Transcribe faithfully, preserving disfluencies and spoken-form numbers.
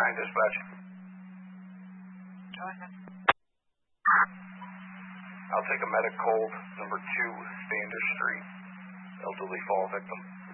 nine, dispatch. Go ahead. I'll take a medic cold, number two, Standish Street, elderly fall victim.